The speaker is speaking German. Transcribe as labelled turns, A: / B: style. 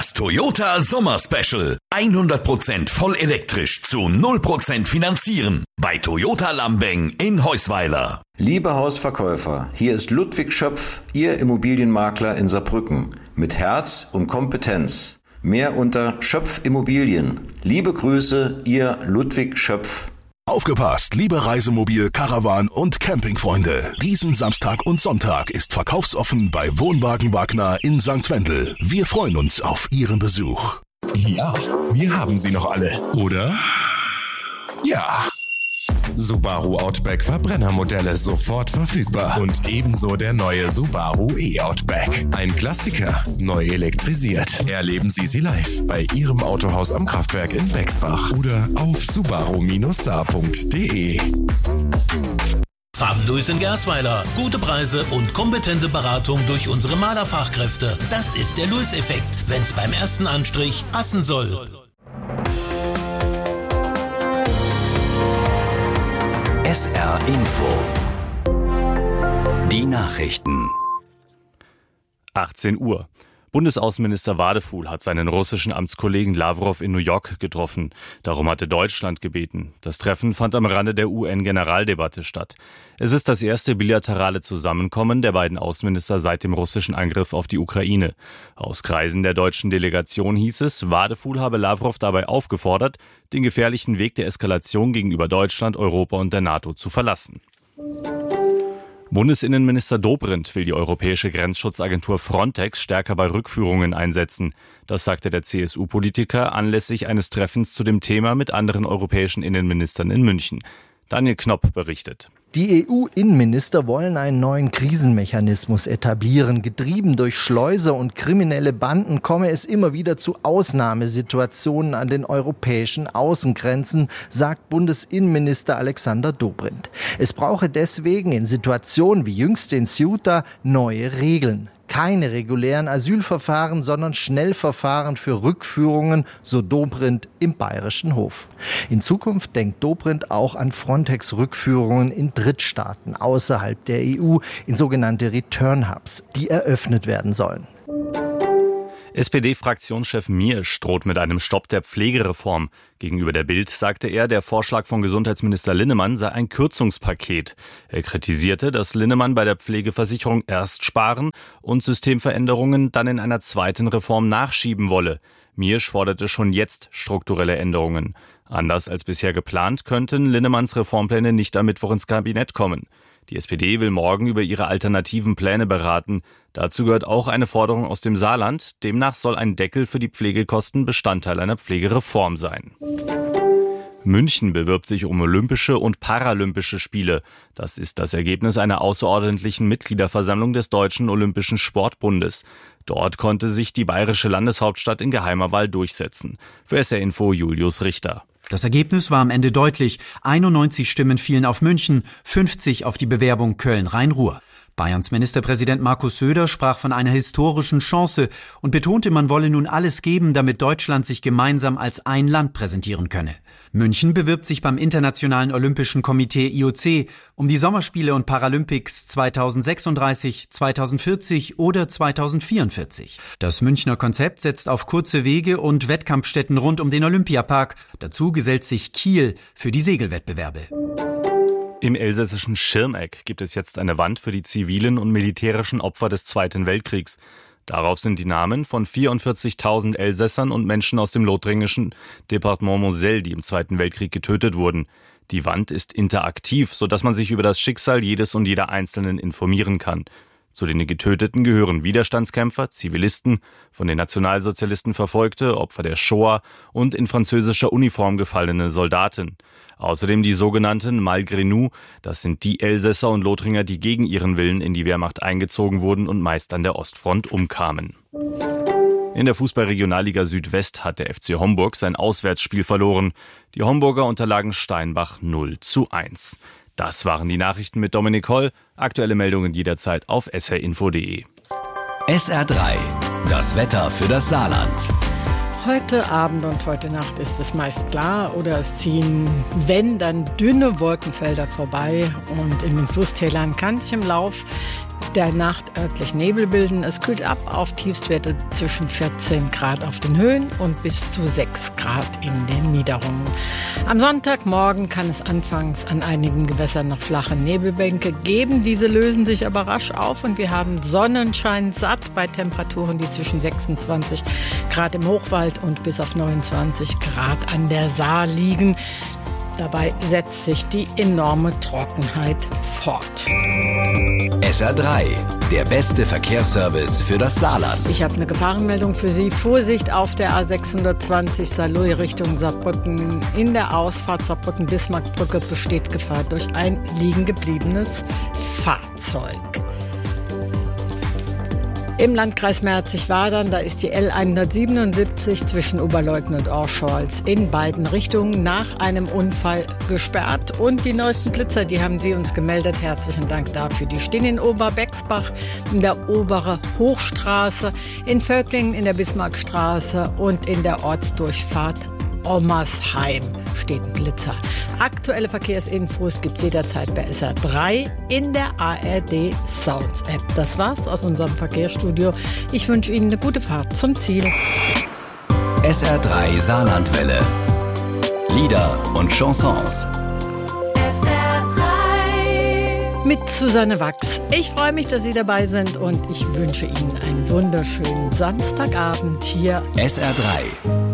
A: Das Toyota Sommer Special. 100% voll elektrisch zu 0% finanzieren. Bei Toyota Lambeng in Heusweiler.
B: Liebe Hausverkäufer, hier ist Ludwig Schöpf, Ihr Immobilienmakler in Saarbrücken. Mit Herz und Kompetenz. Mehr unter Schöpf Immobilien. Liebe Grüße, Ihr Ludwig Schöpf.
C: Aufgepasst, liebe Reisemobil-, Caravan- und Campingfreunde. Diesen Samstag und Sonntag ist verkaufsoffen bei Wohnwagen Wagner in St. Wendel. Wir freuen uns auf Ihren Besuch.
D: Ja, wir haben sie noch alle, oder? Ja. Subaru Outback Verbrennermodelle sofort verfügbar. Und ebenso der neue Subaru E-Outback. Ein Klassiker, neu elektrisiert. Erleben Sie sie live bei Ihrem Autohaus am Kraftwerk in Bexbach oder auf subaru-saar.de.
E: Farbenlös in Gersweiler. Gute Preise und kompetente Beratung durch unsere Malerfachkräfte. Das ist der Lewis-Effekt, wenn's beim ersten Anstrich passen soll.
F: SR Info. Die Nachrichten.
G: 18 Uhr. Bundesaußenminister Wadefuhl hat seinen russischen Amtskollegen Lawrow in New York getroffen. Darum hatte Deutschland gebeten. Das Treffen fand am Rande der UN-Generaldebatte statt. Es ist das erste bilaterale Zusammenkommen der beiden Außenminister seit dem russischen Angriff auf die Ukraine. Aus Kreisen der deutschen Delegation hieß es, Wadefuhl habe Lawrow dabei aufgefordert, den gefährlichen Weg der Eskalation gegenüber Deutschland, Europa und der NATO zu verlassen. Bundesinnenminister Dobrindt will die europäische Grenzschutzagentur Frontex stärker bei Rückführungen einsetzen. Das sagte der CSU-Politiker anlässlich eines Treffens zu dem Thema mit anderen europäischen Innenministern in München. Daniel Knopp berichtet.
H: Die EU-Innenminister wollen einen neuen Krisenmechanismus etablieren. Getrieben durch Schleuser und kriminelle Banden komme es immer wieder zu Ausnahmesituationen an den europäischen Außengrenzen, sagt Bundesinnenminister Alexander Dobrindt. Es brauche deswegen in Situationen wie jüngst in Ceuta neue Regeln. Keine regulären Asylverfahren, sondern Schnellverfahren für Rückführungen, so Dobrindt im Bayerischen Hof. In Zukunft denkt Dobrindt auch an Frontex-Rückführungen in Drittstaaten außerhalb der EU, in sogenannte Return-Hubs, die eröffnet werden sollen.
G: SPD-Fraktionschef Miersch droht mit einem Stopp der Pflegereform. Gegenüber der Bild sagte er, der Vorschlag von Gesundheitsminister Linnemann sei ein Kürzungspaket. Er kritisierte, dass Linnemann bei der Pflegeversicherung erst sparen und Systemveränderungen dann in einer zweiten Reform nachschieben wolle. Miersch forderte schon jetzt strukturelle Änderungen. Anders als bisher geplant, könnten Linnemanns Reformpläne nicht am Mittwoch ins Kabinett kommen. Die SPD will morgen über ihre alternativen Pläne beraten. Dazu gehört auch eine Forderung aus dem Saarland. Demnach soll ein Deckel für die Pflegekosten Bestandteil einer Pflegereform sein. München bewirbt sich um Olympische und Paralympische Spiele. Das ist das Ergebnis einer außerordentlichen Mitgliederversammlung des Deutschen Olympischen Sportbundes. Dort konnte sich die bayerische Landeshauptstadt in geheimer Wahl durchsetzen. Für SR Info Julius Richter.
I: Das Ergebnis war am Ende deutlich. 91 Stimmen fielen auf München, 50 auf die Bewerbung Köln-Rhein-Ruhr. Bayerns Ministerpräsident Markus Söder sprach von einer historischen Chance und betonte, man wolle nun alles geben, damit Deutschland sich gemeinsam als ein Land präsentieren könne. München bewirbt sich beim Internationalen Olympischen Komitee IOC um die Sommerspiele und Paralympics 2036, 2040 oder 2044. Das Münchner Konzept setzt auf kurze Wege und Wettkampfstätten rund um den Olympiapark. Dazu gesellt sich Kiel für die Segelwettbewerbe.
G: Im elsässischen Schirmeck gibt es jetzt eine Wand für die zivilen und militärischen Opfer des Zweiten Weltkriegs. Darauf sind die Namen von 44.000 Elsässern und Menschen aus dem lothringischen Departement Moselle, die im Zweiten Weltkrieg getötet wurden. Die Wand ist interaktiv, sodass man sich über das Schicksal jedes und jeder Einzelnen informieren kann. Zu den Getöteten gehören Widerstandskämpfer, Zivilisten, von den Nationalsozialisten Verfolgte, Opfer der Shoah und in französischer Uniform gefallene Soldaten. Außerdem die sogenannten Malgré nous, das sind die Elsässer und Lothringer, die gegen ihren Willen in die Wehrmacht eingezogen wurden und meist an der Ostfront umkamen. In der Fußball-Regionalliga Südwest hat der FC Homburg sein Auswärtsspiel verloren. Die Homburger unterlagen Steinbach 0:1. Das waren die Nachrichten mit Dominik Holl. Aktuelle Meldungen jederzeit auf srinfo.de.
F: SR3, das Wetter für das Saarland.
J: Heute Abend und heute Nacht ist es meist klar oder es ziehen, wenn, dann dünne Wolkenfelder vorbei und in den Flusstälern kann sich im Lauf der Nacht örtlich Nebel bilden. Es kühlt ab auf Tiefstwerte zwischen 14 Grad auf den Höhen und bis zu 6 Grad in den Niederungen. Am Sonntagmorgen kann es anfangs an einigen Gewässern noch flache Nebelbänke geben. Diese lösen sich aber rasch auf und wir haben Sonnenschein satt bei Temperaturen, die zwischen 26 Grad im Hochwald und bis auf 29 Grad an der Saar liegen. Dabei setzt sich die enorme Trockenheit fort.
F: SR3, der beste Verkehrsservice für das Saarland.
J: Ich habe eine Gefahrenmeldung für Sie. Vorsicht auf der A620 Saarlouis Richtung Saarbrücken. In der Ausfahrt Saarbrücken-Bismarckbrücke besteht Gefahr durch ein liegen gebliebenes Fahrzeug. Im Landkreis Merzig-Wadern, da ist die L177 zwischen Oberleuthen und Orscholz in beiden Richtungen nach einem Unfall gesperrt. Und die neuesten Blitzer, die haben Sie uns gemeldet. Herzlichen Dank dafür. Die stehen in Oberbexbach, in der Obere Hochstraße, in Völklingen in der Bismarckstraße und in der Ortsdurchfahrt Ommersheim steht ein Blitzer. Aktuelle Verkehrsinfos gibt es jederzeit bei SR3 in der ARD Sounds App. Das war's aus unserem Verkehrsstudio. Ich wünsche Ihnen eine gute Fahrt zum Ziel.
F: SR3 Saarlandwelle. Lieder und Chansons.
J: SR3 mit Susanne Wachs. Ich freue mich, dass Sie dabei sind und ich wünsche Ihnen einen wunderschönen Samstagabend hier.
F: SR3